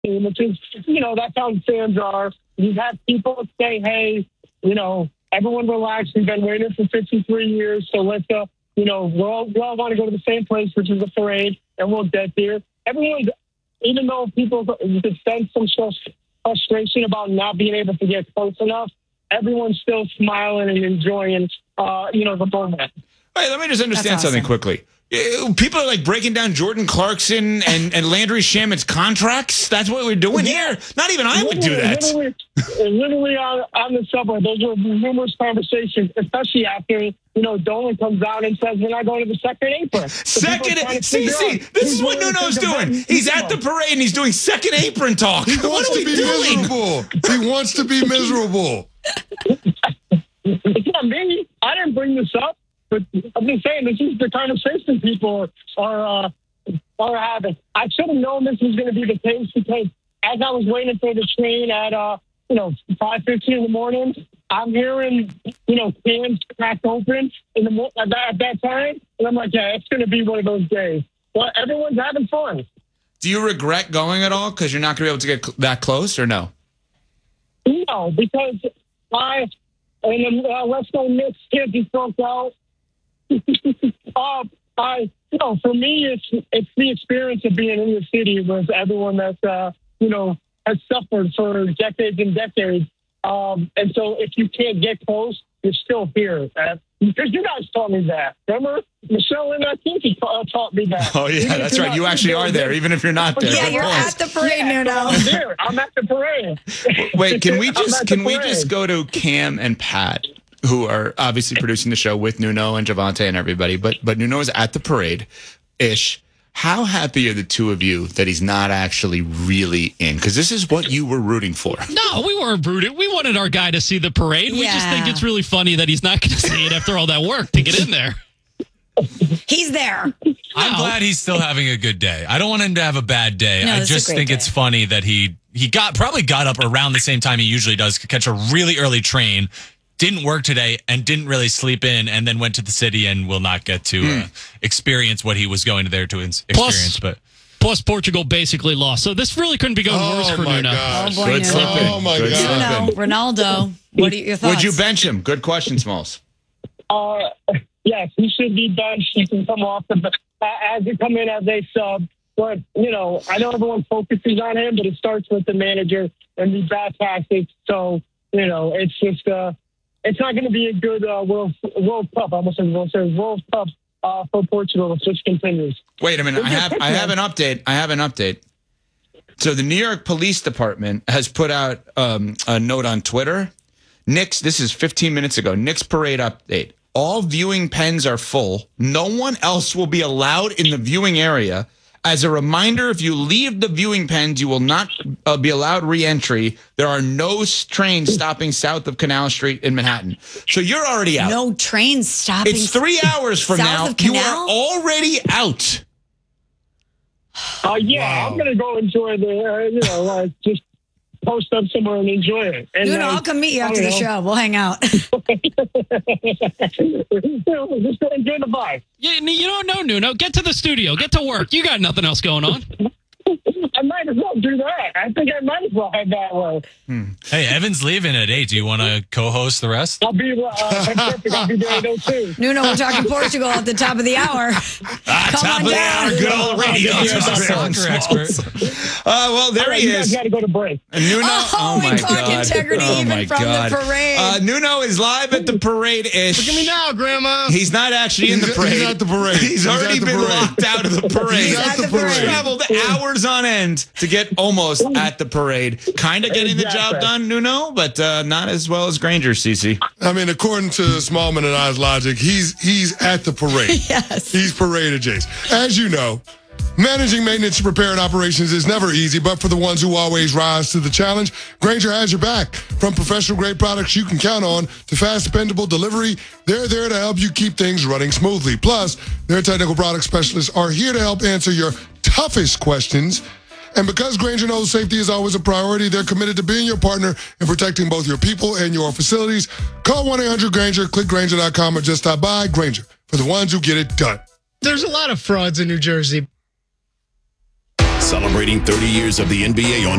team, which is, that's how fans are. You have people say, hey, everyone relax. We've been waiting for 53 years, so let's, we all want to go to the same place, which is the parade, and we'll get there. Everyone's, even though people could sense some frustration about not being able to get close enough, everyone's still smiling and enjoying, the moment. All right, let me just understand something quickly. People are like breaking down Jordan Clarkson and Landry Shamit's contracts. That's what we're doing here. Not even I would do that. Literally on the subway, those were numerous conversations, especially after Dolan comes out and says we're not going to the second apron. CC, this is what Nuno's doing. He's at the parade and he's doing second apron talk. What are we doing? Miserable. He wants to be miserable. It's not me. I didn't bring this up. But I'm just saying, this is the conversation people are having. I should have known this was going to be the case because as I was waiting for the train at 5:15 in the morning, I'm hearing cans cracked open at that time, and I'm like, yeah, it's going to be one of those days. But everyone's having fun. Do you regret going at all because you're not going to be able to get that close, or no? No, because let's go Knicks kids just broke out. For me, it's the experience of being in the city with everyone that's has suffered for decades and decades. And so, if you can't get close, you're still here. Because you guys taught me that. Remember, Michelle and Kinky taught me that. Oh yeah, that's right. You actually are there, even if you're not there. Yeah, you're at the parade, Nuno. I'm there. I'm at the parade. Wait, can we just go to Cam and Pat, who are obviously producing the show with Nuno and Javante and everybody, but Nuno is at the parade-ish. How happy are the two of you that he's not actually really in? Because this is what you were rooting for. No, we weren't rooting. We wanted our guy to see the parade. We just think it's really funny that he's not going to see it after all that work to get in there. He's there. I'm glad he's still having a good day. I don't want him to have a bad day. No, I just think it's funny that he probably got up around the same time he usually does to catch a really early train. Didn't work today and didn't really sleep in, and then went to the city and will not get to experience what he was going there to experience. Plus, Portugal basically lost, so this really couldn't be going worse for Nuno. Gosh. Oh boy, Good slipping. Oh my Good God. slipping. Ronaldo. What are your thoughts? Would you bench him? Good question, Smalls. Yes, he should be benched. He can come off as he come in as a sub. But I know everyone focuses on him, but it starts with the manager and the bad tactics. So it's just. It's not going to be a good World Cup. I almost said World Cup for Portugal if this continues. Wait a minute. I have an update. So the New York Police Department has put out a note on Twitter. This is 15 minutes ago. Knicks parade update. All viewing pens are full. No one else will be allowed in the viewing area. As a reminder, if you leave the viewing pens, you will not be allowed re-entry. There are no trains stopping south of Canal Street in Manhattan. So you're already out. No trains stopping. It's 3 hours from now. You are already out. Yeah, wow. I'm going to go enjoy just post up somewhere and enjoy it. And, I'll come meet you after the show. We'll hang out. Just enjoy the vibe. You don't know, Nuno. Get to the studio. Get to work. You got nothing else going on. I might as well do that. I think I might as well head that way. Hey, Evan's leaving at 8. Do you want to co-host the rest? I'll be perfect. I'll be there too. Nuno, we're talking Portugal at the top of the hour. Top of the hour. Good old radio. Soccer expert. Well, there he is. You got to go to break. Nuno. Oh my God. Integrity even from the parade. Nuno is live at the parade-ish. Look at me now, Grandma. He's not actually in the parade. He's at the parade. He's already been locked out of the parade. He's at the parade. Traveled hours on end to get almost at the parade. Kind of getting the job done, Nuno, but not as well as Granger, CC. I mean, according to Smallman and I's logic, he's at the parade. Yes. He's parade adjacent. As you know, managing maintenance, repair, and operations is never easy, but for the ones who always rise to the challenge, Granger has your back. From professional-grade products you can count on to fast, dependable delivery, they're there to help you keep things running smoothly. Plus, their technical product specialists are here to help answer your toughest questions. And because Granger knows safety is always a priority, they're committed to being your partner in protecting both your people and your facilities. Call 1-800-GRANGER, click Granger.com, or just stop by. Granger, for the ones who get it done. There's a lot of frauds in New Jersey. Celebrating 30 years of the NBA on